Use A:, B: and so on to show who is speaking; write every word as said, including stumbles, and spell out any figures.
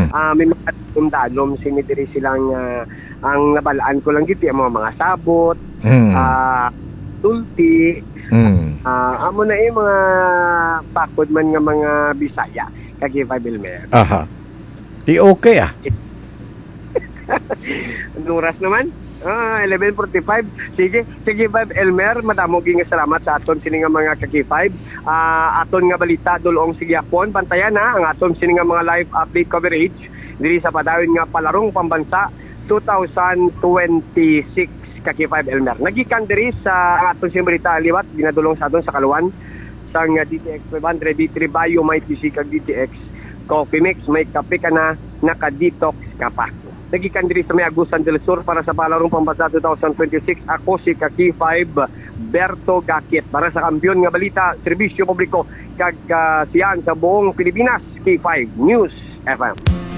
A: uh, may mga dalom sinidiri silang uh, ang nabalaan ko lang giti ang mga mga sabot,
B: Mm.
A: uh, tulti,
B: Mm.
A: uh, amo na yung mga bakod man nga mga Bisaya kag five Elmer.
B: Aha. Di okay ah.
A: Nuras naman. Ah, eleven forty-five. Sige, sige five Elmer, madamo ging salamat sa aton sini nga mga kaki five. Ah, aton nga balita dulong sige apon bantayan na ang aton sini nga mga live update coverage diri sa padawin nga palarong pambansa twenty twenty-six kaki five Elmer. Nagikan diri sa aton sini balita liwat ginadulong sa aton sa kaluwan sang D T X five hundred D three Bio may P C kag D T X Coffee Mix may kape ka na naka-detox ka pa. Nagikan diri sa may Agusan del Sur para sa palarong pambansa twenty twenty-six. Ako si Kaki five Berto Gakit para sa kampiyon nga balita, serbisyo publiko kag uh, siyan sa buong Pilipinas, K five News F M.